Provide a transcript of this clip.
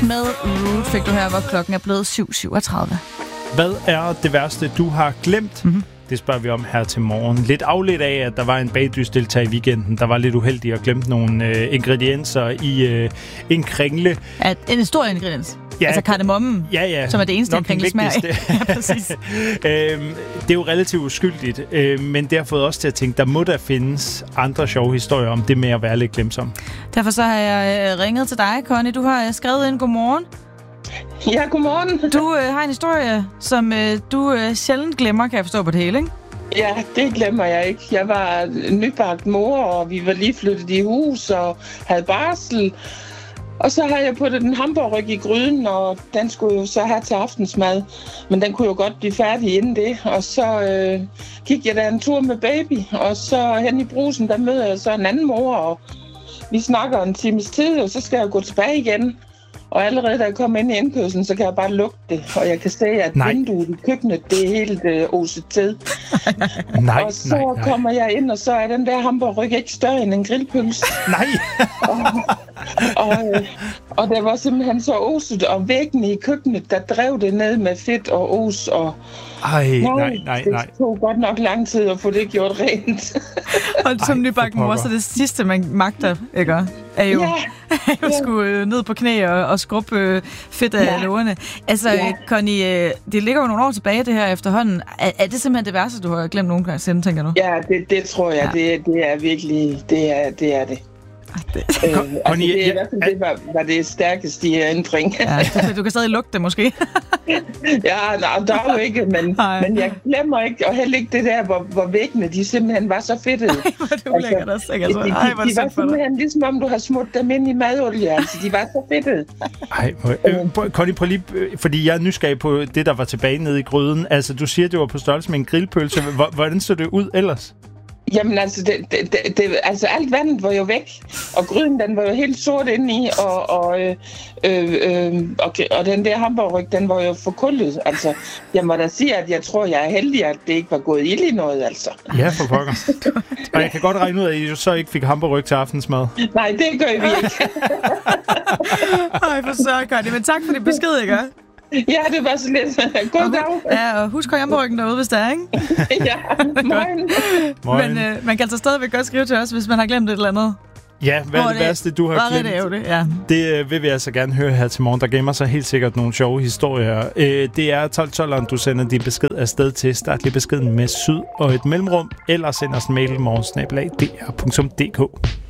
med Root fik du her, hvor klokken er blevet 7:37. Hvad er det værste, du har glemt? Mm-hmm. Det spørger vi om her til morgen. Lidt afledt af, at der var en bagdysdeltager i weekenden, der var lidt uheldig og glemte nogle ingredienser i en kringle. En stor ingrediens? Ja, altså kardemommen, som er det eneste, en kringle smager af. Ja, præcis. Det er jo relativt uskyldigt, men det har fået os til at tænke, der må der findes andre sjove historier om det med at være lidt glemsom. Derfor så har jeg ringet til dig, Connie. Du har skrevet en godmorgen. Ja, godmorgen. Du har en historie, som du sjældent glemmer, kan jeg forstå på det hele, ikke? Ja, det glemmer jeg ikke. Jeg var nybagt mor, og vi var lige flyttet i hus og havde barsel. Og så havde jeg puttet en hamburgerryg i gryden, og den skulle jo så have til aftensmad. Men den kunne jo godt blive færdig inden det. Og så gik jeg da en tur med baby, og så hen i Brugsen, der møder jeg så en anden mor, og vi snakker en times tid, og så skal jeg gå tilbage igen. Og allerede da jeg kom ind i indkørslen, så kan jeg bare lugte det. Og jeg kan se, at vinduet i køkkenet, det er helt oset til. Og så kommer jeg ind, og så er den der hamburgerryg ikke større end en grillpølse. Nej! og der var simpelthen så oset, og væggene i køkkenet, der drev det ned med fedt og os. Og nej. Det tog godt nok lang tid at få det gjort rent. Og som nybagt mor, så det sidste, man magter, ikke? Er jo skulle ned på knæ og skrubbe fedt af lårene. Altså, Connie, det ligger jo nogle år tilbage, det her efterhånden. Er det simpelthen det værste, du har glemt nogen gang siden, tænker du? Ja, det tror jeg. Ja. Det er virkelig, det er det. Connie, det var det stærkeste i ændring. Ja, du kan stadig lugte det, måske. Ja, der er jo ikke, men jeg glemmer ikke, og heller ikke det der, hvor væggene, de simpelthen var så fedtede. Hvor det ulækkert også, ikke? Altså, de var simpelthen ligesom om du har smurt dem ind i madolie, altså de var så fedtede. Connie, prøv lige, fordi jeg er nysgerrig på det, der var tilbage nede i gryden. Altså, du siger, det var på størrelse med en grillpølse. Hvordan så det ud ellers? Jamen altså, altså alt vandet var jo væk, og gryden den var jo helt sort indeni, og den der hamburgerryg, den var jo forkullet. Altså, jeg må da sige, at jeg tror, jeg er heldig, at det ikke var gået ild i noget, altså. Ja, for pokker. Og jeg kan godt regne ud af, at I så ikke fik hamburgerryg til aftensmad. Nej, det gør vi ikke. Ej, for så Connie, men tak for det besked, ikke? Ja, det var så lidt. God dag. Ja, og husk hamburgerryggen derude, hvis der er, ikke? Ja, morgen. Men man kan altså stadigvæk godt skrive til os, hvis man har glemt et eller andet. Ja, hvad er det værste, du har glemt? Det vil vi altså gerne høre her til morgen. Der gemmer sig helt sikkert nogle sjove historier. Det er 12-12'eren, du sender din besked afsted til. Start lige beskeden med syd og et mellemrum, eller send os en mail morgensnabelag.dr.dk.